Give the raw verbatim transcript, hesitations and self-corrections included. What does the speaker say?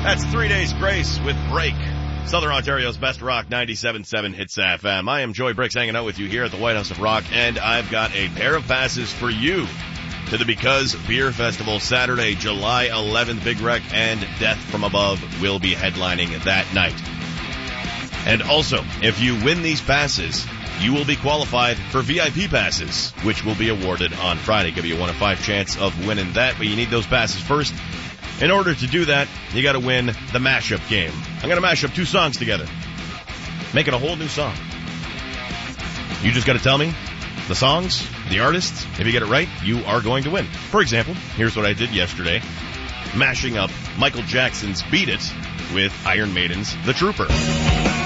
That's Three Days Grace with Break. Southern Ontario's best rock, ninety-seven point seven Hits F M. I am Joy Bricks hanging out with you here at the White House of Rock, and I've got a pair of passes for you to the Because Beer Festival Saturday, July eleventh. Big Wreck and Death from Above will be headlining that night. And also, if you win these passes, you will be qualified for V I P passes, which will be awarded on Friday. Give you a one in five chance of winning that, but you need those passes first. In order to do that, you gotta win the mashup game. I'm gonna mash up two songs together, make it a whole new song. You just gotta tell me the songs, the artists. If you get it right, you are going to win. For example, here's what I did yesterday, mashing up Michael Jackson's Beat It with Iron Maiden's The Trooper.